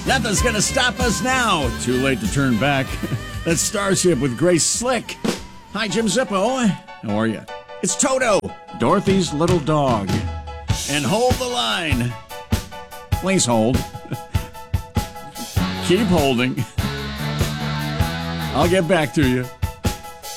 Nothing's gonna stop us now. Too late to turn back. That's Starship with Grace Slick. Hi, Jim Zippo. How are you? It's Toto, Dorothy's little dog. And hold the line. Please hold. Keep holding. I'll get back to you.